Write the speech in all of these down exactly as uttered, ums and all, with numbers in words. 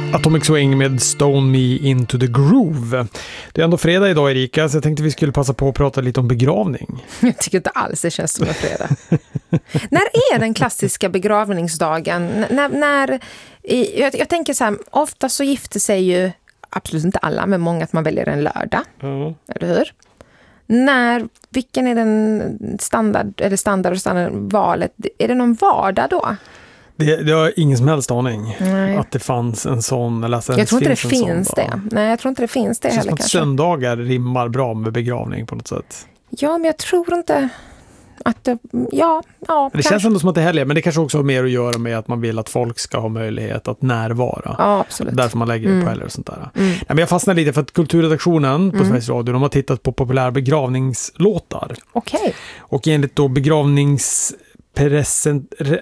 Atomic Swing med Stone Me Into the Groove. Det är ändå fredag idag, Erika, så jag tänkte vi skulle passa på att prata lite om begravning. Jag tycker inte alls det känns som en fredag. När är den klassiska begravningsdagen? N- när, när, i, jag, jag tänker så här, ofta så gifter sig ju, absolut inte alla, men många att man väljer en lördag. Mm. Eller hur? När, vilken är den standard, eller standard och standardvalet? Är det någon vardag då? Det, det har ingen som helst aning. Nej. Att det fanns en sån, eller att Jag tror inte det finns, finns det. Sån, Nej, jag tror inte det finns det, det heller kanske. kanske. Söndagar rimmar bra med begravning på något sätt. Ja, men jag tror inte att det, ja, ja. Det kanske. känns ändå som att det är helger, men det kanske också har mer att göra med att man vill att folk ska ha möjlighet att närvara. Ja, absolut. Därför man lägger det Mm. på helger och sånt där. Mm. Nej, men jag fastnar lite för att kulturredaktionen på Mm. Sveriges Radio, de har tittat på populära begravningslåtar. Okej. Och enligt då begravnings present, re,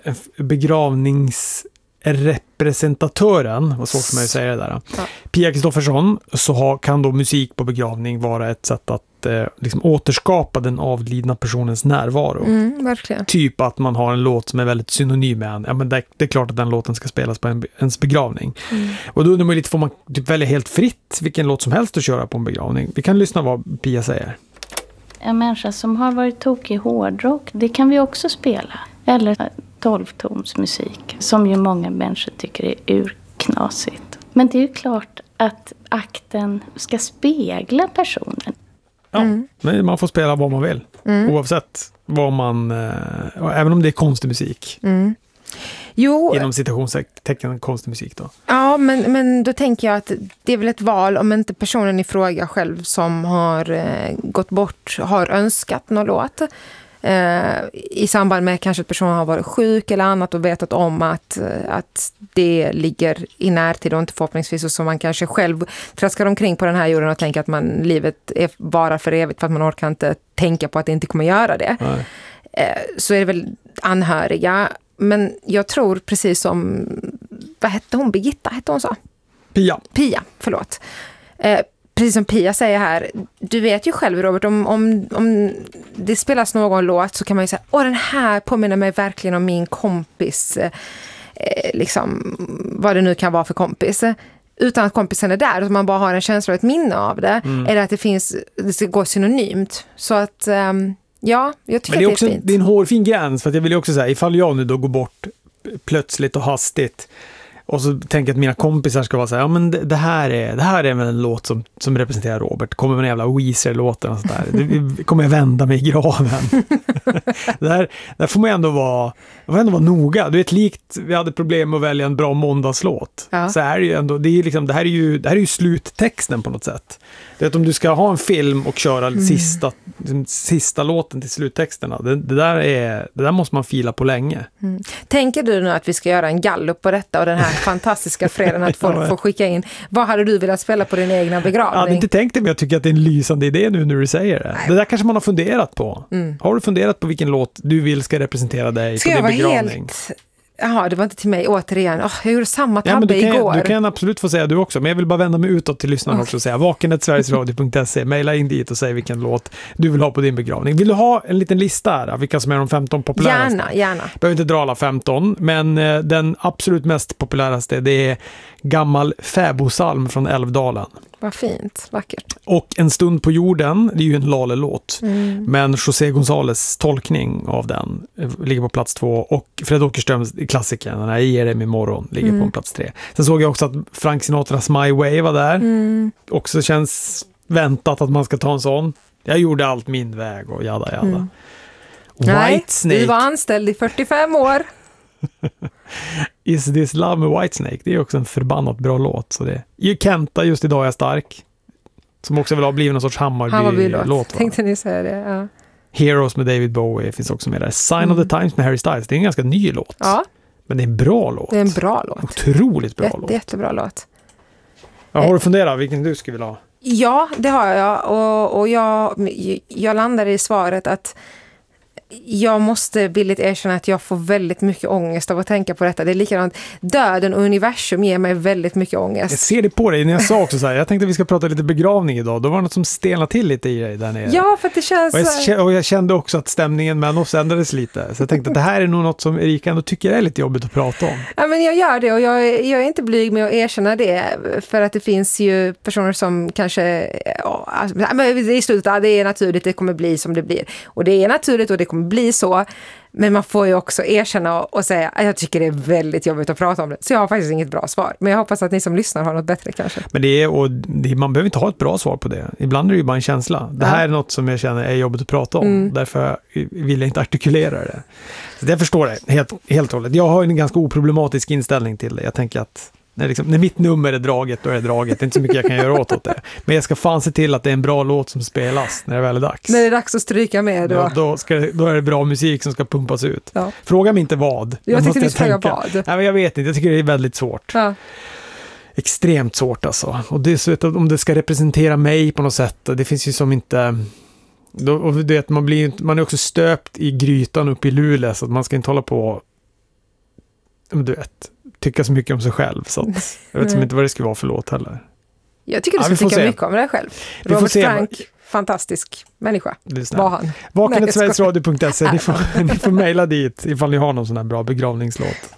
begravningsrepresentatören, vad svårt för mig att säga det där. Ja. Pia Kristoffersson, så ha, kan då musik på begravning vara ett sätt att eh, liksom återskapa den avlidna personens närvaro. Mm, verkligen. Typ att man har en låt som är väldigt synonym med en. Ja, men det, det är klart att den låten ska spelas på en, ens begravning. Mm. Och då undrar man lite, får man typ välja helt fritt vilken låt som helst att köra på en begravning? Vi kan lyssna vad Pia säger. En människa som har varit tokig i hårdrock, det kan vi också spela. Eller tolvtonsmusik, som ju många människor tycker är urknasigt. Men det är ju klart att akten ska spegla personen. Ja, Mm. men man får spela vad man vill. Mm. Oavsett vad man, eh, även om det är konstig musik. Mm. Jo, Inom citationstecken konstig musik då. ja, men, men då tänker jag att det är väl ett val om inte personen i fråga själv som har eh, gått bort har önskat någon låt. Eh, I samband med kanske att personen har varit sjuk eller annat och vetat om att, att det ligger i närtid och inte förhoppningsvis, och så man kanske själv traskar omkring på den här jorden och tänker att man, livet är bara för evigt för att man orkar inte tänka på att det inte kommer göra det. Nej. Eh, så är det väl anhöriga. Men jag tror precis som, vad hette hon? Birgitta hette hon så? Pia. Pia, förlåt. Eh, precis som Pia säger här, du vet ju själv, Robert, om, om, om det spelas någon låt så kan man ju säga, åh, den här påminner mig verkligen om min kompis, eh, liksom, vad det nu kan vara för kompis. Utan att kompisen är där, och man bara har en känsla och ett minne av det, Mm. eller att det finns, det ska gå synonymt. Så att, ehm, ja, jag tycker Men det är att också det är fint. det är en hårfin gräns, för att jag vill ju också säga, ifall jag nu då går bort plötsligt och hastigt och så tänker jag att mina kompisar ska vara så här, ja men det, det här är det här är väl en låt som, som representerar Robert. Kommer med en jävla Weezer-låten och sådär. Det kommer jag vända mig i graven. det här, där får man ändå vara, man får ändå vara noga. Du vet, likt vi hade problem med att välja en bra måndagslåt. Ja. Så är det ju ändå, det är liksom, det här är ju det här är ju sluttexten på något sätt. Det är att om du ska ha en film och köra Mm. sista, liksom, sista låten till sluttexterna, det, det, där är, det där måste man fila på länge. Mm. Tänker du nu att vi ska göra en gallup på detta och den här fantastiska fredagen att folk Ja, får skicka in, vad hade du velat spela på din egna Jag begravning? hade inte tänkt det, men jag tycker att det är en lysande idé nu när du säger det. Det där kanske man har funderat på. Mm. Har du funderat på vilken låt du vill ska representera dig Ska på jag din vara begravning? helt... Jaha, det var inte till mig återigen. Oh, jag gjorde samma Ja, men tabbe du, kan, igår. du kan absolut få säga du också, men jag vill bara vända mig utåt till lyssnarna Okay. också och säga vakenet sverigesradio punkt se, mejla in dit och säg vilken låt du vill ha på din begravning. Vill du ha en liten lista här, vilka som är de femton populäraste? Gärna, gärna. Behöver inte dra alla femton, men eh, den absolut mest populäraste, det är Gammal fäbodsalm från Älvdalen. Vad fint, vackert. Och En stund på jorden, det är ju en Lale-låt. Mm. Men José González tolkning av den eh, ligger på plats två. Och Fred Åkerströms klassikern, den här Ge dem imorgon, ligger Mm. på plats tre. Sen såg jag också att Frank Sinatras My Way var där. Mm. Också känns väntat att man ska ta en sån. Jag gjorde allt min väg och jada jada. Mm. White Nej, Snake. du var anställd i fyrtiofem år. Is This Love med Whitesnake. Det är också en förbannat bra låt. Så det är Kenta, Just idag är jag stark. Som också vill ha blivit någon sorts Hammarby-låt. Hammarby-låt, tänkte ni säga det. Ja. Heroes med David Bowie finns också med där. Sign Mm. of the Times med Harry Styles. Det är en ganska ny låt. ja, Men det är en bra låt. det är en bra låt. Otroligt bra Jätte, låt. jättebra låt. Ja, har du funderat vilken du skulle vilja ha? Ja, det har jag. Och, och jag, jag landar i svaret att jag måste villigt erkänna att jag får väldigt mycket ångest av att tänka på detta. Det är likadant. Döden och universum ger mig väldigt mycket ångest. Jag ser det på dig när jag sa också så här, jag tänkte att vi ska prata lite begravning idag. Då var det något som stelnade till lite i dig där nere. Ja, för att det känns... Och jag, och jag kände också att stämningen mellan oss ändrades lite. Så jag tänkte att det här är nog något som Erika ändå tycker är lite jobbigt att prata om. Ja, men jag gör det och jag, jag är inte blyg med att erkänna det. För att det finns ju personer som kanske... Ja, alltså, men i slutet, ja, det är naturligt, det kommer bli som det blir. Och det är naturligt och det kommer bli så. Men man får ju också erkänna och säga att jag tycker det är väldigt jobbigt att prata om det. Så jag har faktiskt inget bra svar. Men jag hoppas att ni som lyssnar har något bättre kanske. Men det är, och det, man behöver inte ha ett bra svar på det. Ibland är det ju bara en känsla. Det här ja. är något som jag känner är jobbigt att prata om. Mm. Därför vill jag inte artikulera det. Så jag förstår det helt, helt och hållet. Jag har en ganska oproblematisk inställning till det. Jag tänker att när, liksom, när mitt nummer är draget, då är det draget. Det är inte så mycket jag kan göra åt, åt det. Men jag ska fan se till att det är en bra låt som spelas när det väl är dags. När det är dags att stryka med då. Ja, då, ska, då är det bra musik som ska pumpas ut. Ja. Fråga mig inte vad. Jag tyckte du skulle fråga vad. Nej, men jag vet inte, jag tycker det är väldigt svårt. Ja. Extremt svårt alltså. Och det är så att om det ska representera mig på något sätt. Det finns ju som inte... Då, och du vet, man, blir, man är också stöpt i grytan upp i Luleå, så att man ska inte hålla på... Du vet... tycka så mycket om sig själv, så att jag vet inte vad det skulle vara för låt heller. Jag tycker du ska ja, tycka se. mycket om dig själv. Vi Robert Frank, fantastisk människa. Var han. Vaken at sveriges radio punkt se. Ni får, ni får mejla dit ifall ni har någon sån här bra begravningslåt.